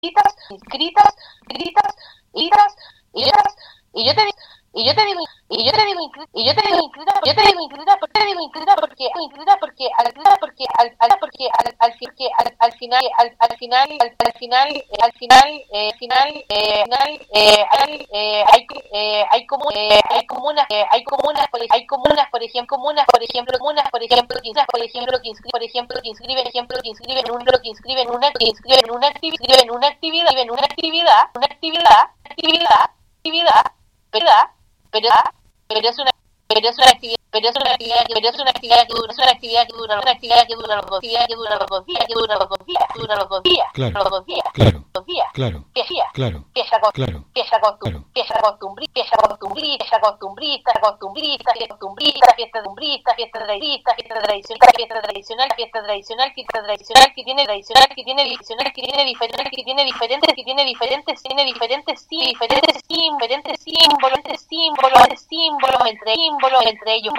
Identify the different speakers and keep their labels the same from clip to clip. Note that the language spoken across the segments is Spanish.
Speaker 1: inscritas, y yo te digo, inscrita porque al final que inscriben en una actividad, pero es una actividad que dura los 2 días. Símbolos entre ellos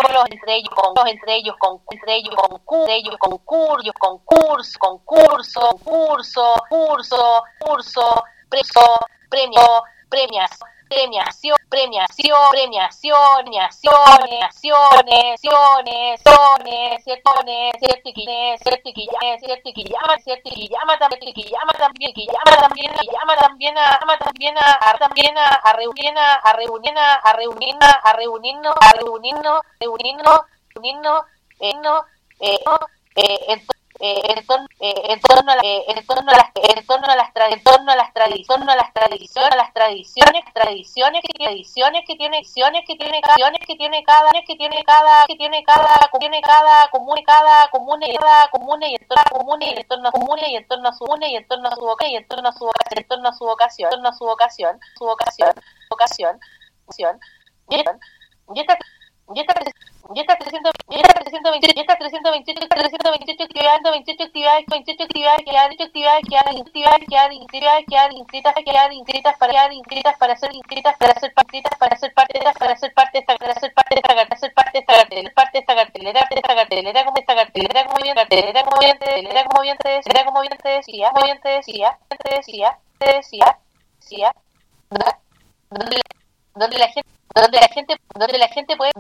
Speaker 1: en torno a las tradiciones que tiene cada comuna y en torno a su vocación. Y estas 328 actividades para ser parte de esta cartelera, como bien te decía, donde la gente puede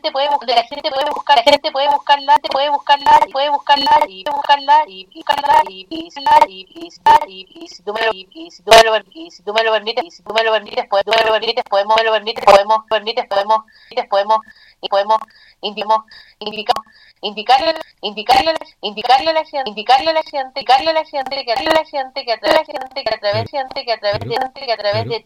Speaker 1: buscarla y si tú me lo permites podemos indicarle a la gente que a través de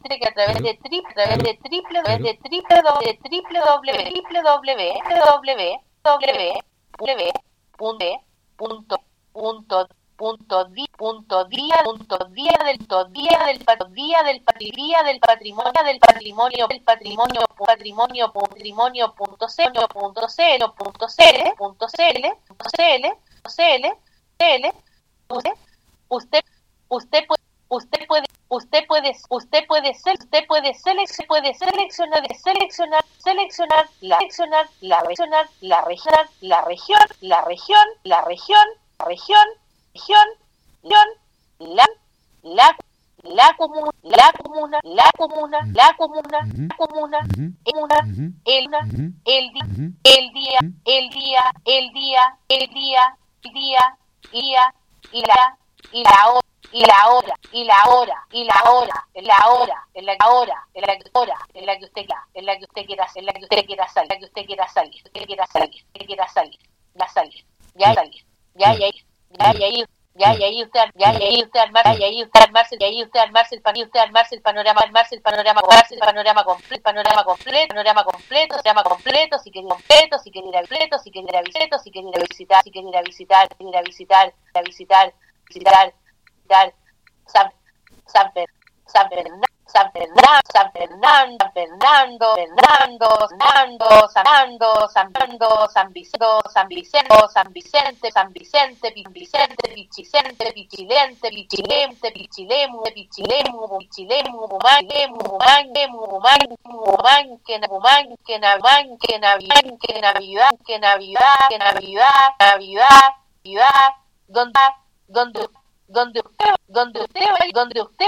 Speaker 1: y ahí usted armarse el panorama completo, si quiere ir a visitar San donde usted